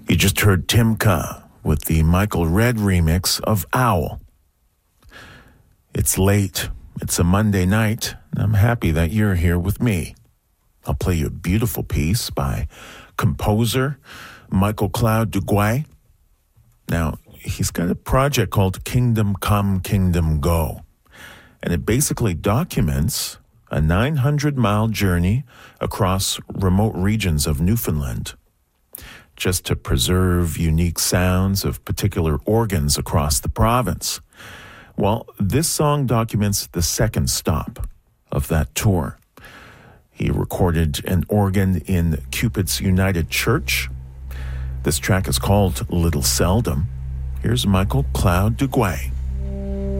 You just heard Timka with the Michael Redd remix of Owl. It's late. It's a Monday night, and I'm happy that you're here with me. I'll play you a beautiful piece by composer Michael Cloud Duguay. Now, he's got a project called Kingdom Come, Kingdom Go, and it basically documents a 900-mile journey across remote regions of Newfoundland, just to preserve unique sounds of particular organs across the province. Well, this song documents the second stop of that tour. He recorded an organ in Cupid's United Church. This track is called Little Seldom. Here's Michael Cloud Duguay.